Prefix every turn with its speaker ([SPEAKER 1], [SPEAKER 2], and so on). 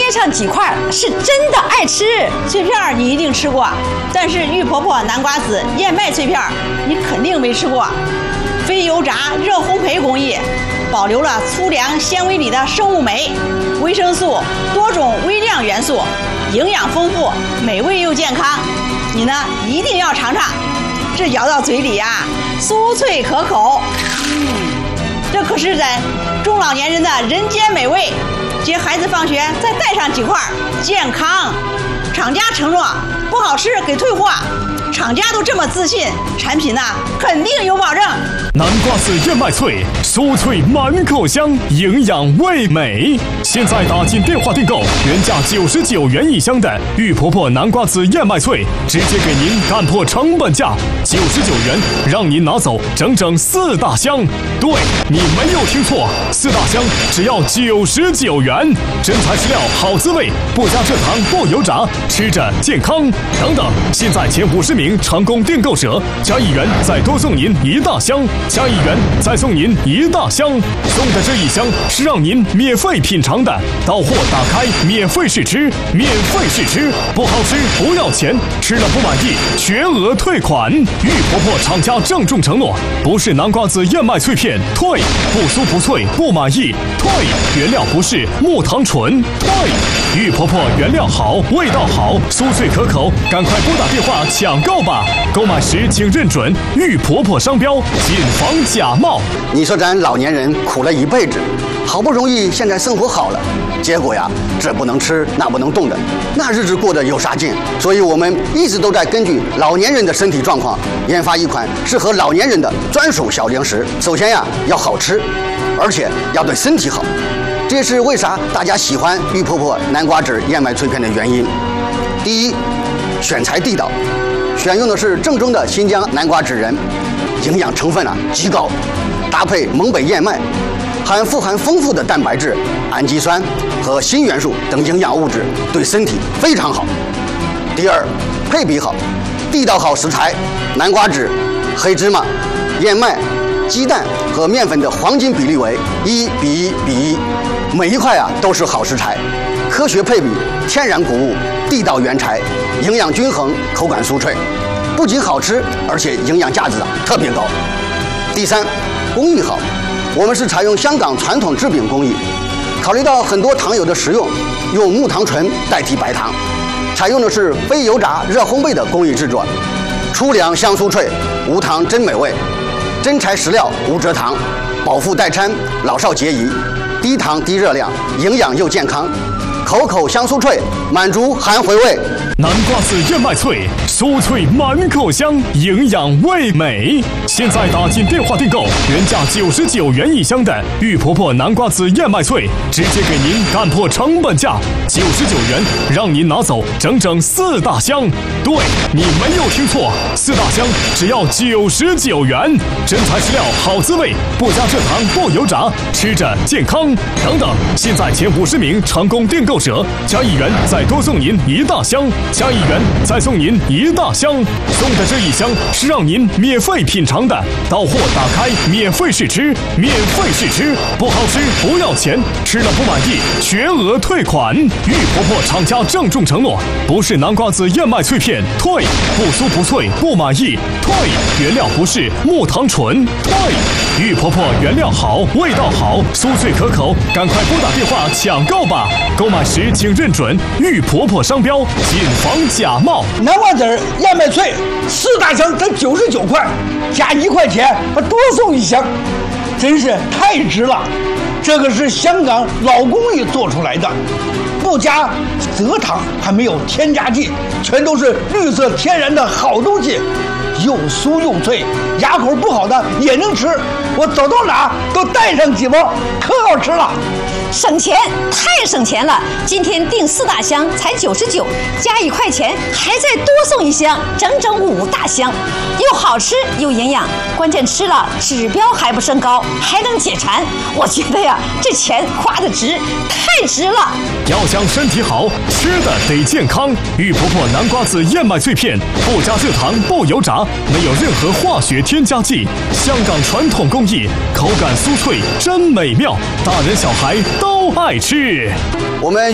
[SPEAKER 1] 接上几块是真的爱吃。
[SPEAKER 2] 脆片你一定吃过，但是玉婆婆南瓜子燕麦脆片你肯定没吃过。非油炸热烘焙工艺，保留了粗粮纤维里的生物酶、维生素、多种微量元素，营养丰富，美味又健康。你呢一定要尝尝，这咬到嘴里呀，酥脆可口。这可是咱中老年人的人间美味。接孩子放学再带上几块，健康。厂家承诺不好吃给退货，厂家都这么自信，产品肯定有保证。
[SPEAKER 3] 南瓜子燕麦脆，酥脆满口香，营养味美。现在打进电话订购，原价99元一箱的玉婆婆南瓜子燕麦脆，直接给您干破成本价，99元，让您拿走整整4大箱。对，你没有听错，4大箱只要99元。真材实料，好滋味，不加蔗糖，不油炸，吃着健康。等等，现在前50名成功订购者加1元，再多送您1大箱。加1元，再送您1大箱。送的这1箱是让您免费品尝的，到货打开免费试吃，免费试吃，不好吃不要钱，吃了不满意全额退款。玉婆婆厂家郑重承诺，不是南瓜子燕麦脆片退，不酥不脆不满意退，原料不是木糖醇退。玉婆婆原料好，味道好，酥脆可口，赶快拨打电话抢购吧！购买时请认准玉婆婆商标，谨防假冒。
[SPEAKER 4] 你说咱老年人苦了一辈子，好不容易现在生活好了，结果呀，这不能吃那不能动的，那日子过得有啥劲？所以我们一直都在根据老年人的身体状况，研发一款适合老年人的专属小零食。首先呀，要好吃，而且要对身体好。这是为啥大家喜欢玉婆婆南瓜子燕麦脆片的原因。第一，选材地道，选用的是正宗的新疆南瓜籽仁，营养成分极高，搭配蒙北燕麦，富含丰富的蛋白质、氨基酸和锌元素等营养物质，对身体非常好。第二，配比好，地道好食材，南瓜籽、黑芝麻、燕麦、鸡蛋和面粉的黄金比例为1:1:1，每一块都是好食材，科学配比，天然谷物，地道原材，营养均衡，口感酥脆，不仅好吃，而且营养价值特别高。第三，工艺好，我们是采用香港传统制饼工艺，考虑到很多糖友的食用，用木糖醇代替白糖，采用的是非油炸热烘焙的工艺制作，粗粮香酥脆，无糖真美味，真材实料无蔗糖，饱腹代餐，老少皆宜，低糖低热量，营养又健康，口口香酥脆，满足含回味。
[SPEAKER 3] 南瓜子燕麦脆，酥脆满口香，营养味美。现在打进电话订购，原价99元一箱的玉婆婆南瓜子燕麦脆，直接给您干破成本价99元，让您拿走整整4大箱。对，你没有听错，4大箱只要99元。真材实料，好滋味，不加蔗糖，不油炸，吃着健康。等等，现在前50名成功订购者加1元，再多送您1大箱。加1元，再送您1大箱。送的这1箱是让您免费品尝的，到货打开免费试吃，免费试吃，不好吃不要钱，吃了不满意全额退款。玉婆婆厂家郑重承诺，不是南瓜子燕麦脆片退，不酥不脆不满意退，原料不是木糖醇退。玉婆婆原料好，味道好，酥脆可口，赶快拨打电话抢购吧！购买时请认准玉婆婆商标，谨防假冒。
[SPEAKER 5] 南瓜籽燕麦脆4大箱才99块，加1块钱多送1箱，真是太值了。这个是香港老工艺做出来的，不加蔗糖，还没有添加剂，全都是绿色天然的好东西，又酥又脆，牙口不好的也能吃。我走到哪都带上几包，可好吃了。
[SPEAKER 1] 省钱，太省钱了！今天订4大箱才99，加1块钱还再多送1箱，整整5大箱，又好吃又营养，关键吃了指标还不升高，还能解馋。我觉得呀，这钱花的值，太值了。
[SPEAKER 3] 要想身体好，吃的得健康。玉婆婆南瓜子燕麦脆片，不加蔗糖，不油炸，没有任何化学添加剂，香港传统工艺，口感酥脆，真美妙，大人小孩都爱吃。
[SPEAKER 4] 我们